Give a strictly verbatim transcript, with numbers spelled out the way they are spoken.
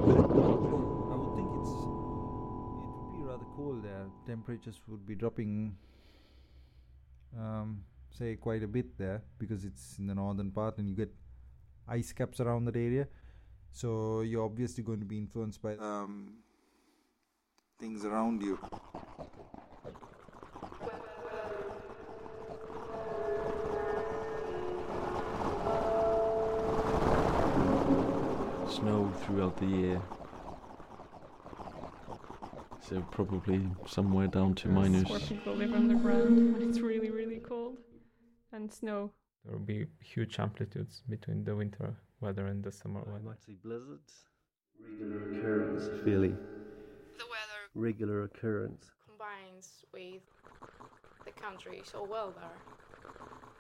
I would think it's it would be rather cold there. Temperatures would be dropping, um, say quite a bit there because it's in the northern part and you get ice caps around that area. So you're obviously going to be influenced by um, things around you. Snow throughout the year. So probably somewhere down to minus. Where people live underground when it's really, really cold. And snow. There will be huge amplitudes between the winter weather and the summer I weather. might say blizzards. Regular occurrence, fairly. The weather Regular occurrence. combines with the country so well there.